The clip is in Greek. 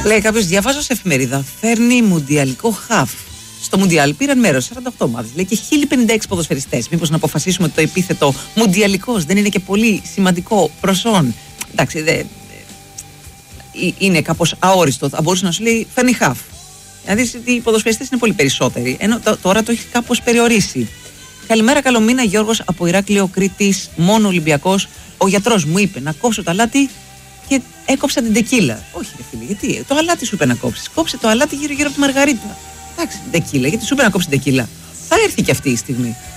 Λέει κάποιος, διαβάζω σε εφημερίδα, φέρνει μουντιαλικό χαφ. Στο Μουντιάλ πήραν μέρος 48 ομάδες, λέει, και 1056 ποδοσφαιριστές. Μήπως να αποφασίσουμε ότι το επίθετο μουντιαλικός δεν είναι και πολύ σημαντικό προσόν? Εντάξει, είναι κάπως αόριστο. Θα μπορούσε να σου λέει, φέρνει χαφ. Δηλαδή οι ποδοσφαιριστές είναι πολύ περισσότεροι. Ενώ τώρα το έχει κάπως περιορίσει. Καλημέρα, καλό μήνα, Γιώργος από Ηράκλειο Κρήτης, μόνο Ολυμπιακός. Ο γιατρός μου είπε να κόψω το αλάτι και έκοψα την τεκίλα. Όχι, ρε φίλε, γιατί? Το αλάτι σου είπε να κόψεις. Κόψε το αλάτι γύρω-γύρω από τη μαργαρίτα. Εντάξει, την τεκίλα, γιατί σου είπε να κόψει την τεκίλα. Θα έρθει και αυτή η στιγμή.